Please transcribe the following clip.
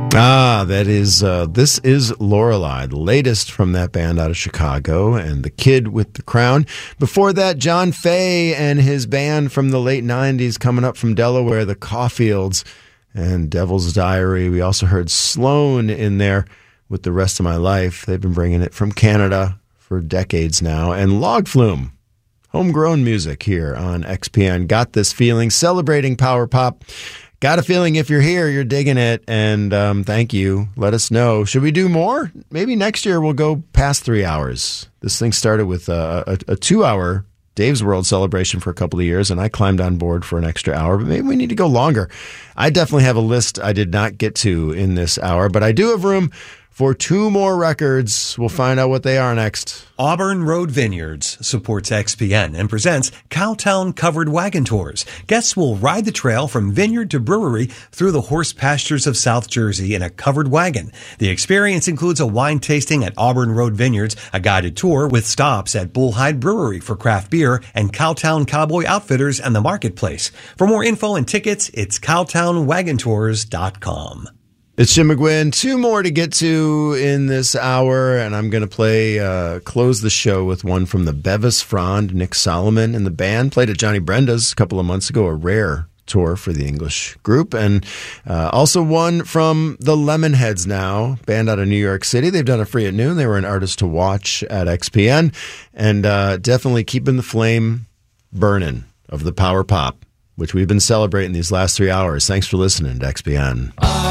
This is Lorelei, the latest from that band out of Chicago, and The Kid with the Crown. Before that, John Fay and his band from the late 90s coming up from Delaware, the Caulfields and Devil's Diary. We also heard Sloan in there with The Rest of My Life. They've been bringing it from Canada for decades now. And Log Flume, homegrown music here on XPN. Got This Feeling, celebrating power pop. Got a feeling if you're here, you're digging it, and thank you. Let us know. Should we do more? Maybe next year we'll go past 3 hours. This thing started with a 2-hour Dave's World celebration for a couple of years, and I climbed on board for an extra hour, but maybe we need to go longer. I definitely have a list I did not get to in this hour, but I do have room for 2 more records. We'll find out what they are next. Auburn Road Vineyards supports XPN and presents Cowtown Covered Wagon Tours. Guests will ride the trail from vineyard to brewery through the horse pastures of South Jersey in a covered wagon. The experience includes a wine tasting at Auburn Road Vineyards, a guided tour with stops at Bullhide Brewery for craft beer, and Cowtown Cowboy Outfitters and the Marketplace. For more info and tickets, it's cowtownwagontours.com. It's Jim McGuinn. 2 more to get to in this hour, and I'm going to close the show with one from the Bevis Frond. Nick Solomon and the band played at Johnny Brenda's a couple of months ago, a rare tour for the English group, and also one from the Lemonheads now, band out of New York City. They've done a Free at Noon. They were an artist to watch at XPN, and definitely keeping the flame burning of the power pop, which we've been celebrating these last 3 hours. Thanks for listening to XPN.